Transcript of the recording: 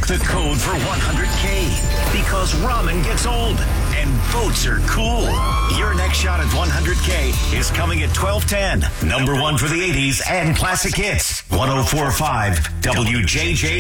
The code for 100K. Because ramen gets old and boats are cool. Your next shot at 100K is coming at 12:10. Number one for the 80s and classic hits. 104.5 WJJ.